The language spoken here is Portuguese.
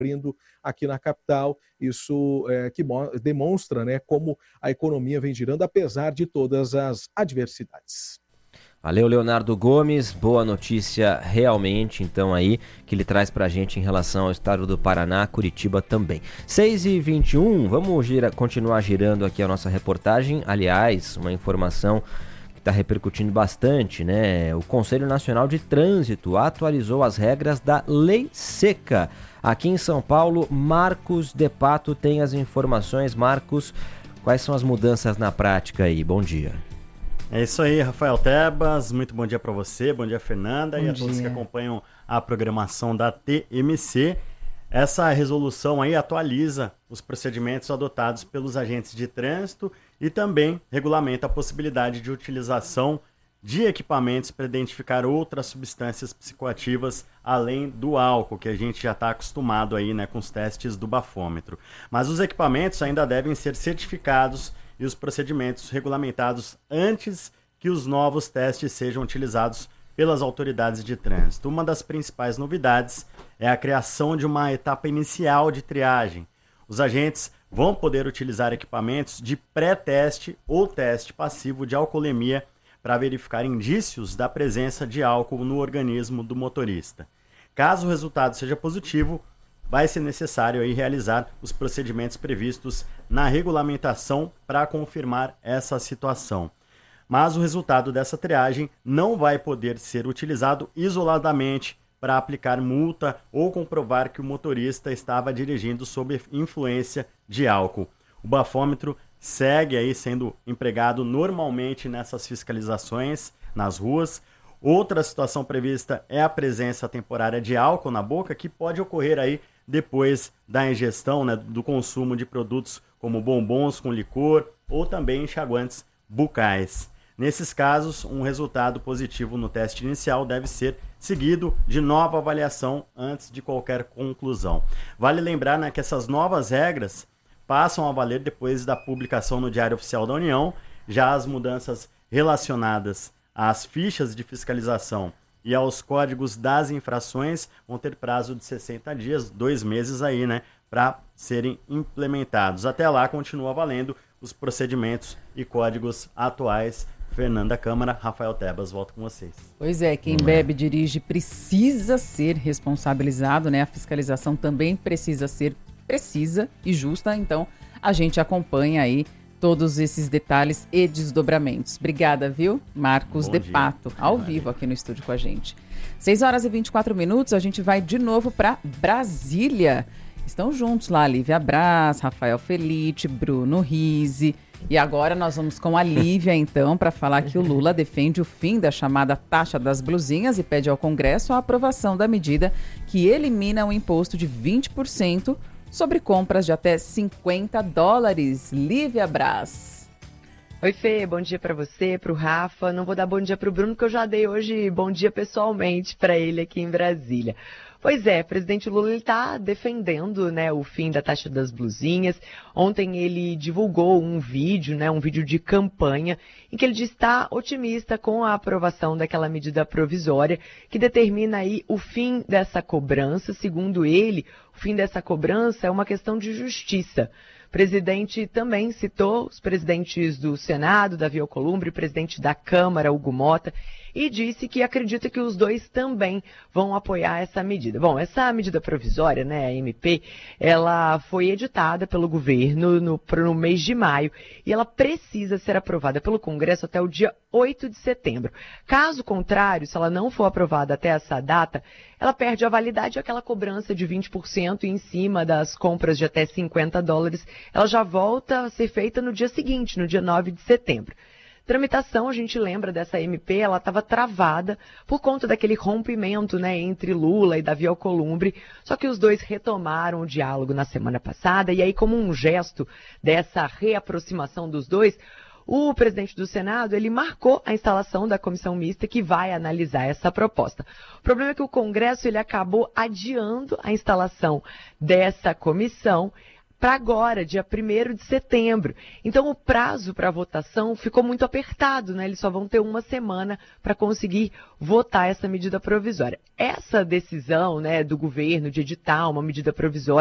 abrindo aqui na capital. Isso que demonstra, né, como a economia vem girando, apesar de todas as adversidades. Valeu, Leonardo Gomes, boa notícia realmente, então, aí, que ele traz pra gente em relação ao estado do Paraná, Curitiba também. 6h21, vamos continuar girando aqui a nossa reportagem. Aliás, uma informação que está repercutindo bastante, né? O Conselho Nacional de Trânsito atualizou as regras da Lei Seca. Aqui em São Paulo, Marcos De Pato tem as informações. Marcos, quais são as mudanças na prática aí? Bom dia. É isso aí, Rafael Tebas, muito bom dia para você, bom dia, Fernanda, e a todos que acompanham a programação da TMC. Essa resolução aí atualiza os procedimentos adotados pelos agentes de trânsito e também regulamenta a possibilidade de utilização de equipamentos para identificar outras substâncias psicoativas além do álcool, que a gente já está acostumado aí, né, com os testes do bafômetro. Mas os equipamentos ainda devem ser certificados e os procedimentos regulamentados antes que os novos testes sejam utilizados pelas autoridades de trânsito. Uma das principais novidades é a criação de uma etapa inicial de triagem. Os agentes vão poder utilizar equipamentos de pré-teste ou teste passivo de alcoolemia para verificar indícios da presença de álcool no organismo do motorista. Caso o resultado seja positivo, vai ser necessário aí realizar os procedimentos previstos na regulamentação para confirmar essa situação. Mas o resultado dessa triagem não vai poder ser utilizado isoladamente para aplicar multa ou comprovar que o motorista estava dirigindo sob influência de álcool. O bafômetro segue aí sendo empregado normalmente nessas fiscalizações nas ruas. Outra situação prevista é a presença temporária de álcool na boca, que pode ocorrer aí depois da ingestão, né, do consumo de produtos como bombons com licor ou também enxaguantes bucais. Nesses casos, um resultado positivo no teste inicial deve ser seguido de nova avaliação antes de qualquer conclusão. Vale lembrar, né, que essas novas regras passam a valer depois da publicação no Diário Oficial da União. Já as mudanças relacionadas às fichas de fiscalização e aos códigos das infrações vão ter prazo de 60 dias, 2 meses aí, né, para serem implementados. Até lá continua valendo os procedimentos e códigos atuais. Fernanda Câmara, Rafael Tebas, volto com vocês. Pois é, quem bebe e dirige precisa ser responsabilizado, né? A fiscalização também precisa ser precisa e justa, então a gente acompanha aí todos esses detalhes e desdobramentos. Obrigada, viu? Marcos De Pato, ao vivo aqui no estúdio com a gente. 6h24, a gente vai de novo para Brasília. Estão juntos lá, Lívia Braz, Rafael Felite, Bruno Rizzi. E agora nós vamos com a Lívia, então, para falar que o Lula defende o fim da chamada taxa das blusinhas e pede ao Congresso a aprovação da medida que elimina o imposto de 20% sobre compras de até $50. Lívia Braz. Oi, Fê, bom dia para você, para o Rafa. Não vou dar bom dia para o Bruno, porque eu já dei hoje bom dia pessoalmente para ele aqui em Brasília. Pois é, presidente Lula está defendendo, né, o fim da taxa das blusinhas. Ontem ele divulgou um vídeo de campanha, em que ele diz estar otimista com a aprovação daquela medida provisória que determina aí o fim dessa cobrança. Segundo ele, o fim dessa cobrança é uma questão de justiça. O presidente também citou os presidentes do Senado, Davi Alcolumbre, presidente da Câmara, Hugo Mota, e disse que acredita que os dois também vão apoiar essa medida. Bom, essa medida provisória, né, a MP, ela foi editada pelo governo no mês de maio e ela precisa ser aprovada pelo Congresso até o dia 8 de setembro. Caso contrário, se ela não for aprovada até essa data, ela perde a validade, aquela cobrança de 20% em cima das compras de até $50, ela já volta a ser feita no dia seguinte, no dia 9 de setembro. Tramitação, a gente lembra dessa MP, ela estava travada por conta daquele rompimento, né, entre Lula e Davi Alcolumbre, só que os dois retomaram o diálogo na semana passada, e aí como um gesto dessa reaproximação dos dois, o presidente do Senado, ele marcou a instalação da comissão mista que vai analisar essa proposta. O problema é que o Congresso, ele acabou adiando a instalação dessa comissão para agora, dia 1º de setembro. Então, o prazo para votação ficou muito apertado, né? Eles só vão ter uma semana para conseguir votar essa medida provisória. Essa decisão, né, do governo de editar uma medida provisória